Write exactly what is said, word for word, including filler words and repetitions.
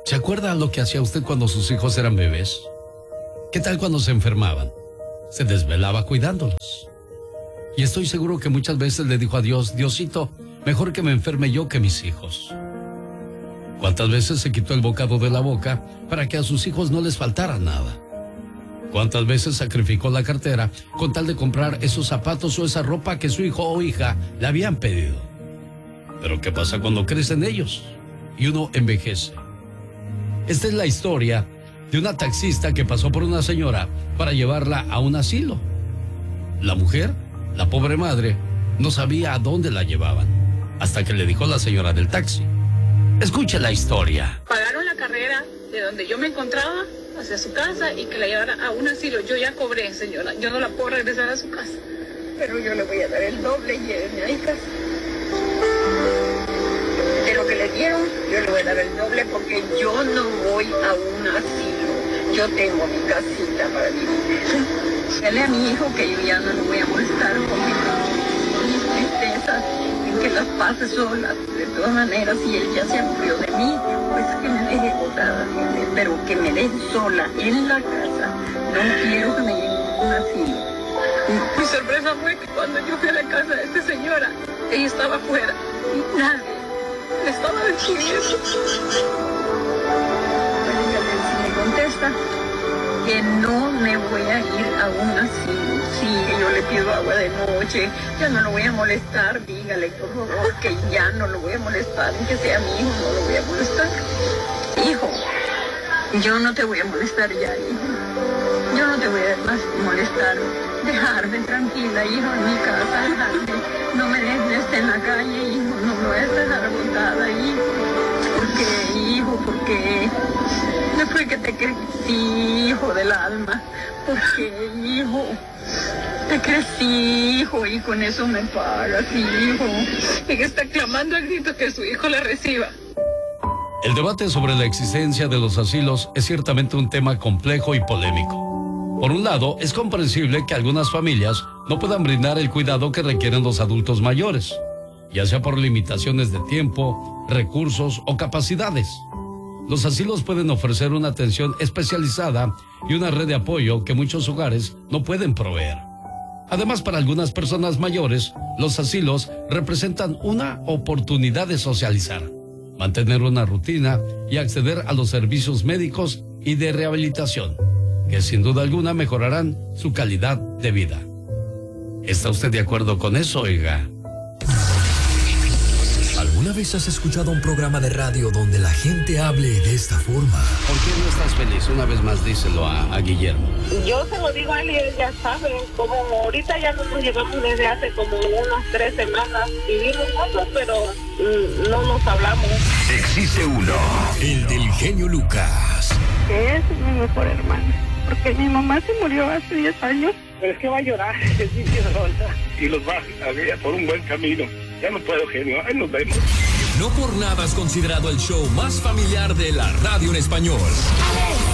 ¿Se acuerda lo que hacía usted cuando sus hijos eran bebés? ¿Qué tal cuando se enfermaban? Se desvelaba cuidándolos. Y estoy seguro que muchas veces le dijo a Dios, Diosito, mejor que me enferme yo que mis hijos. ¿Cuántas veces se quitó el bocado de la boca para que a sus hijos no les faltara nada? ¿Cuántas veces sacrificó la cartera con tal de comprar esos zapatos o esa ropa que su hijo o hija le habían pedido? Pero ¿qué pasa cuando crecen ellos y uno envejece? Esta es la historia de una taxista que pasó por una señora para llevarla a un asilo. La mujer, la pobre madre, no sabía a dónde la llevaban, hasta que le dijo la señora del taxi. Escuche la historia. Pagaron la carrera de donde yo me encontraba hacia su casa y que la llevara a un asilo. Yo ya cobré, señora, yo no la puedo regresar a su casa. Pero yo le voy a dar el doble y llévenme a mi casa. De lo que le dieron, yo le voy a dar el doble porque yo no voy a un asilo. Yo tengo mi casita para vivir. Dile a mi hijo que yo ya no lo voy a molestar con mis, con mis tristezas, en que las pase sola. De todas maneras, si él ya se aburrió de mí, pues que me deje botada, pero que me deje sola en la casa. No quiero que me lleve a un asilo. Mi sorpresa fue que cuando yo fui a la casa de esta señora, ella estaba afuera y nadie le estaba despidiendo. Si me contesta que no me voy a ir a un asilo, sí, yo le pido agua de noche, ya no lo voy a molestar, dígale por favor que ya no lo voy a molestar, que sea mi hijo, no lo voy a molestar. Hijo, yo no te voy a molestar ya, hijo, yo no te voy a más molestar, dejarme tranquila, hijo, en mi casa, dejarme, no me dejes estar en la calle, hijo, no me voy a dejar botada, hijo, porque, hijo, porque no fue que te crecí, hijo del alma, porque, hijo, te crecí, hijo, y con eso me pagas, hijo. Ella está clamando a grito que su hijo la reciba. El debate sobre la existencia de los asilos es ciertamente un tema complejo y polémico. Por un lado, es comprensible que algunas familias no puedan brindar el cuidado que requieren los adultos mayores, ya sea por limitaciones de tiempo, recursos o capacidades. Los asilos pueden ofrecer una atención especializada y una red de apoyo que muchos hogares no pueden proveer. Además, para algunas personas mayores, los asilos representan una oportunidad de socializar, mantener una rutina y acceder a los servicios médicos y de rehabilitación, que sin duda alguna mejorarán su calidad de vida. ¿Está usted de acuerdo con eso, oiga? ¿Alguna vez has escuchado un programa de radio donde la gente hable de esta forma? ¿Por qué no estás feliz? Una vez más díselo a, a Guillermo. Yo se lo digo a él y él ya sabe, como ahorita ya nos llevamos desde hace como unas tres semanas, vivimos juntos, pero mm, no nos hablamos. Existe uno, el del genio Lucas. Que es mi mejor hermano, porque mi mamá se murió hace diez años. Pero es que va a llorar, es mi y los va a guiar por un buen camino. Ya no puedo, genio. Ahí nos vemos. No por nada es considerado el show más familiar de la radio en español.